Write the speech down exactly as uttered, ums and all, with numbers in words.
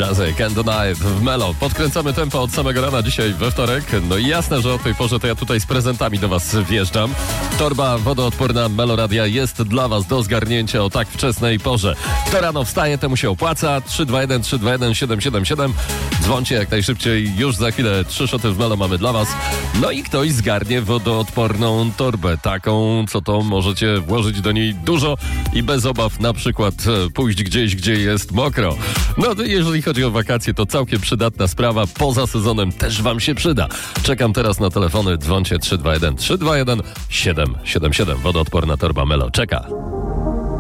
Jazzy, Can't Deny w Melo. Podkręcamy tempo od samego rana dzisiaj we wtorek. No i jasne, że o tej porze to ja tutaj z prezentami do was wjeżdżam. Torba wodoodporna Melo Radia jest dla was do zgarnięcia o tak wczesnej porze. Kto rano wstaje, temu się opłaca. trzy dwa jeden trzy dwa jeden siedem siedem siedem. Dzwońcie jak najszybciej. Już za chwilę trzy szoty w Melo mamy dla was. No i ktoś zgarnie wodoodporną torbę. Taką, co to możecie włożyć do niej dużo i bez obaw na przykład pójść gdzieś, gdzie jest mokro. No to jeżeli chodzi o wakacje, to całkiem przydatna sprawa. Poza sezonem też wam się przyda. Czekam teraz na telefony. Dzwońcie trzy dwa jeden trzy dwa jeden siedem siedem siedem. Wodoodporna torba Melo czeka.